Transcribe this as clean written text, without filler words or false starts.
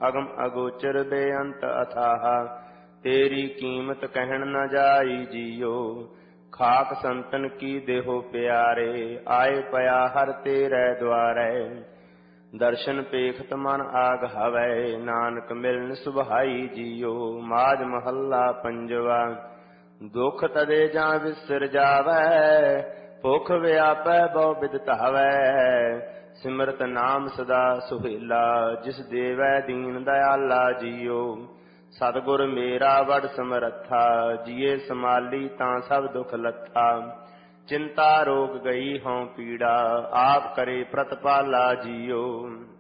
ਅਗਮ ਅਗੋਚਰ ਬੇਅੰਤ ਅਥਾਹ। ਤੇਰੀ ਕੀਮਤ ਕਹਿਣ ਨ ਜਾਈ ਜੀਓ, ਖਾਕ ਸੰਤਨ ਕੀ ਦੇਹੋ ਪਿਆਰੇ। ਆਏ ਪਿਆ ਹਰ ਤੇਰੇ ਦੁਆਰੇ, ਦਰਸ਼ਨ ਪੇਖਤ ਮਨ ਆਗ ਹਵੈ। ਨਾਨਕ ਮਿਲਨ ਸੁਭਾਈ ਜੀਓ, ਮਾਝ ਮਹੱਲਾ ਪੰਜਵਾ। ਦੁਖ ਤਦੇ ਜਾਂ ਵਿਸਰ ਜਾਵੈ, ਭੁਖ ਵਿਆਪੈ ਬਹੁ ਬਿਦ ਧਾਵੈ। ਸਿਮਰਤ ਨਾਮ ਸਦਾ ਸੁਹੇਲਾ, ਜਿਸ ਦੇਵੈ ਦੀਨ ਦਇਆਲਾ ਜੀਓ। ਸਤਿਗੁਰ ਮੇਰਾ ਵਡ ਸਮਰੱਥਾ, ਜੀਏ ਸਮਾਲੀ ਤਾਂ ਸਭ ਦੁਖ ਲੱਥਾ। ਚਿੰਤਾ ਰੋਗ ਗਈ ਹਉ ਪੀੜਾ, ਆਪ ਕਰੇ ਪ੍ਰਤਪਾਲਾ ਜੀਓ।